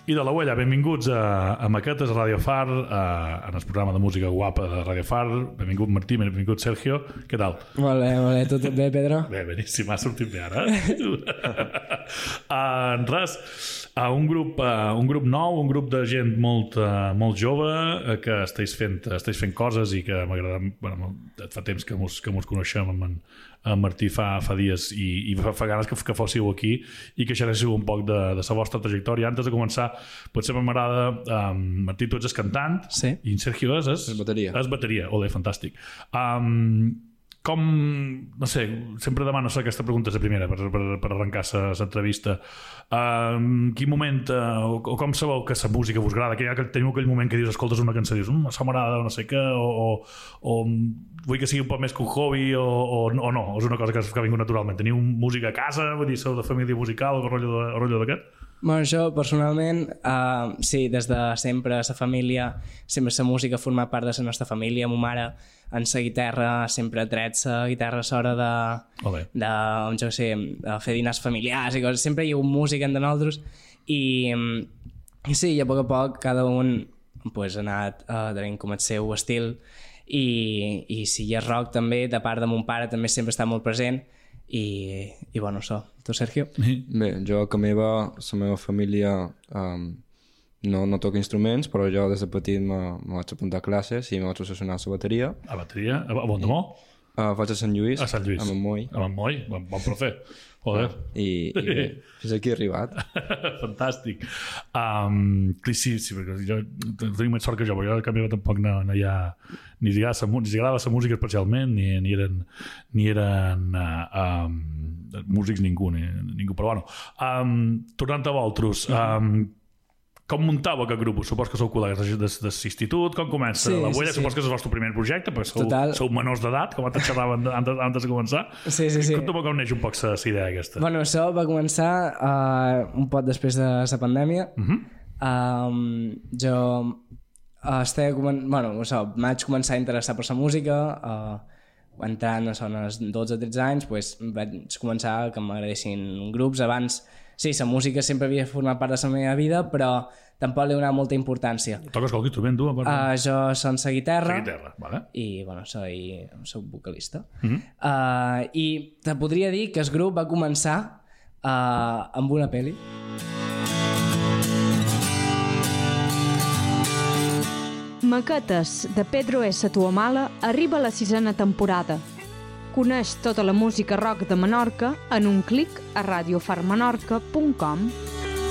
I de la Huella, benvinguts a Maquetes, a Radio Far, en el programa de música guapa de Radio Far. Benvingut Martí, benvingut Sergio. Què tal? Molt bé. Tot bé, Pedro? Bé, beníssim, ha sortit bé ara. Res, un grup nou, un grup de gent molt jove que esteu fent coses i que m'agrada. Bueno, fa temps que mos coneixem amb en Martí fa dies i fa ganes que fóssiu aquí i que xerréssiu un poc de la vostra trajectòria. Antes de començar, potser m'agrada, Martí, tu ets el cantant, sí. I en Sergio és bateria. És bateria, olé, fantàstic. Com, no sé, sempre demano aquesta pregunta, la primera, per arrencar l'entrevista. Quin moment, o com sabeu que la música vos agrada, que teniu aquell moment que dius, escoltes una cançó i dius, això m'agrada, no sé què, o vull que sigui un poc més que un hobby, o no, és una cosa que ha vingut naturalment. Teniu música a casa, vull dir, sou de família musical, o rotllo d'aquest? Bueno, jo, personalment, sí, des de sempre, la família, sempre la música ha format part de la nostra família. Ma mare, en la guitarra, sempre ha tret la guitarra a l'hora de fer dinars familiars i coses. Sempre hi ha hagut música entre nosaltres i sí, a poc cada un pues, ha anat tenint com el seu estil i si hi ha rock també, de part de mon pare també sempre està molt present i bueno, això. Tu, Sergio? Bé, jo que la meva família no toca instruments, però jo des de petit me vaig apuntar a classes i me vaig obsessionar a la bateria. A bateria? A Bondomó? Vaig a Sant Lluís. A Sant Lluís. A Montmoi. A Montmoi, bon profe. Joder. I bé, fins aquí he arribat. Fantàstic. Sí, perquè jo tinc més sort que jo, però jo a canvi tampoc no hi ha ni els agradava la música especialment ni eren músics ningú, però bueno. Tornant a vosaltres, com muntàveu aquest grup? Supos que sou col·legues de l'institut, com comença? La Huella, supos que és el vostre primer projecte, perquè sou menors d'edat, com antes xerraven antes de començar. Sí. Com neix un poc la idea aquesta? Bueno, això va començar un poc després de la pandèmia. Jo vaig començar a interessar per la música, entrant als 12-13 anys, vaig començar que m'agradessin grups. Abans, sí, la música sempre havia format part de la meva vida, però tampoc li he donat molta importància. Toques qualque instrument, tu? Jo soc la guitarra. Vale. I, bueno, soc vocalista. I te podria dir que el grup va començar amb una pel·li. Maquetes, de Pedro S. Tuamala, arriba a la 6ª temporada. Coneix tota la música rock de Menorca en un clic a radiofarmenorca.com.